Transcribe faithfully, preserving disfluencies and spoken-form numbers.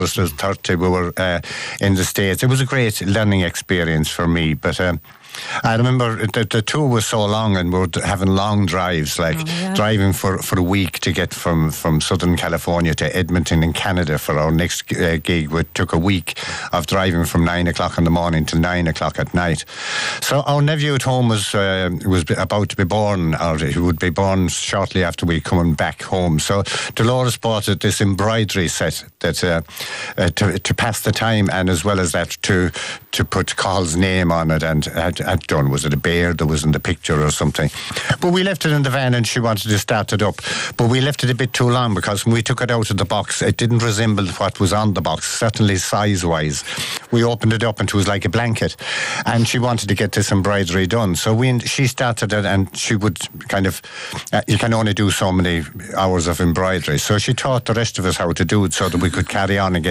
was thirty, we were uh, in the States. It was a great learning experience for me, but um, I remember the, the tour was so long, and we were having long drives, like oh, yeah. driving for, for a week to get from, from Southern California to Edmonton in Canada for our next uh, gig. It took a week of driving from nine o'clock in the morning till nine o'clock at night. So our nephew at home was uh, was about to be born, or he would be born shortly after we coming back home. So Dolores bought this embroidery set that uh, uh, to, to pass the time, and as well as that to to put Carl's name on it, and had, had done. Was it a bear that was in the picture or something? But we left it in the van, and she wanted to start it up. But we left it a bit too long, because when we took it out of the box, it didn't resemble what was on the box, certainly size-wise. We opened it up, and it was like a blanket, and she wanted to get this embroidery done. So we, she started it, and she would kind of, uh, you can only do so many hours of embroidery. So she taught the rest of us how to do it, so that we could carry on and get